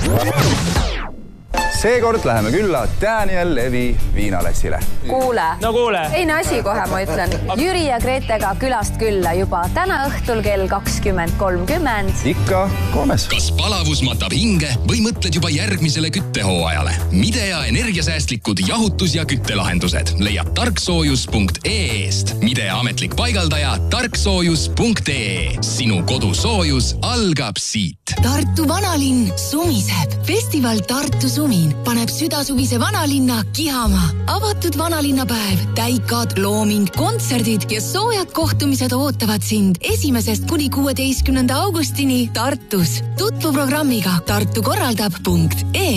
Seekord läheme külla Daniel Levi viinalassile. Kuule. No kuule. Teine asi kohe, ma ütlen. Jüri ja Gretega külast külla juba täna õhtul kell 20.30. Ikka 3. Kas palavus matab hinge või mõtled juba järgmisele küttehooajale? Midea energiasäästlikud jahutus- ja küttelahendused leiab tarksoojus.ee-st. Midea ametlik paigaldaja tarksoojus.ee. Sinu kodusoojus algab siit. Tartu vanalinn sumiseb. Festival Tartu Sumin paneb südasuvise vanalinna kihama. Avatud vanalinnapäev, täikad, looming, kontserdid ja soojad kohtumised ootavad sind 1. kuni 16. augustini Tartus. Tutvu programmiga tartukorraldab.ee